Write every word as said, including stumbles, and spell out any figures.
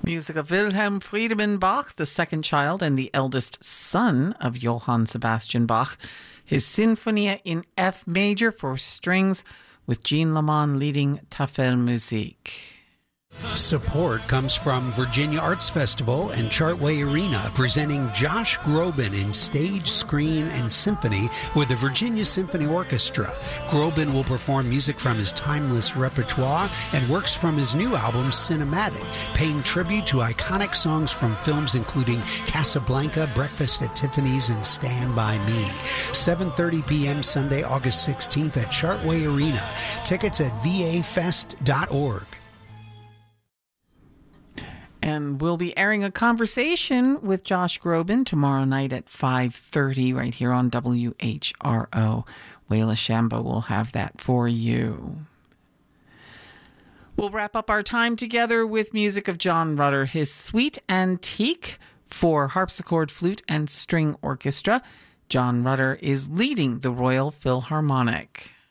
Music of Wilhelm Friedemann Bach, the second child and the eldest son of Johann Sebastian Bach. His Sinfonia in F major for strings, with Jean Lamont leading Tafelmusik. Support comes from Virginia Arts Festival and Chartway Arena, presenting Josh Groban in stage, screen, and symphony with the Virginia Symphony Orchestra. Groban will perform music from his timeless repertoire and works from his new album, Cinematic, paying tribute to iconic songs from films including Casablanca, Breakfast at Tiffany's, and Stand By Me. seven thirty p.m. Sunday, August sixteenth at Chartway Arena. Tickets at v a fest dot org. And we'll be airing a conversation with Josh Groban tomorrow night at five thirty right here on W H R O. Wayla Shambo will have that for you. We'll wrap up our time together with music of John Rutter, his Suite Antique for harpsichord, flute, and string orchestra. John Rutter is leading the Royal Philharmonic.